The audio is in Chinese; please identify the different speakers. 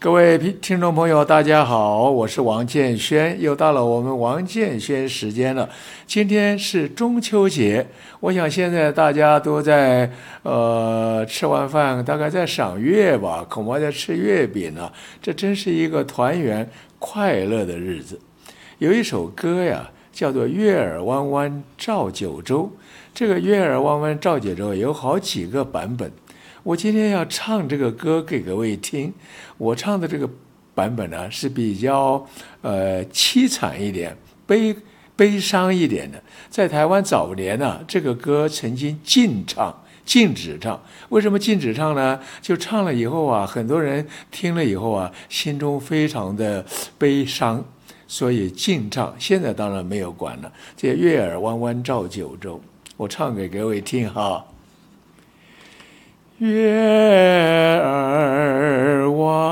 Speaker 1: 各位听众朋友，大家好，我是王建轩，又到了我们王建轩时间了。今天是中秋节，我想现在大家都在吃完饭，大概在赏月吧，恐怕在吃月饼呢。这真是一个团圆快乐的日子。有一首歌呀，叫做《月儿弯弯照九州》，这个《月儿弯弯照九州》有好几个版本。我今天要唱这个歌给各位听，我唱的这个版本呢是比较凄惨一点、悲伤一点的。在台湾早年呢，这个歌曾经禁止唱。为什么禁止唱呢？就唱了以后啊，很多人听了以后啊，心中非常的悲伤，所以禁唱。现在当然没有管了。这月儿弯弯照九州，我唱给各位听哈。月儿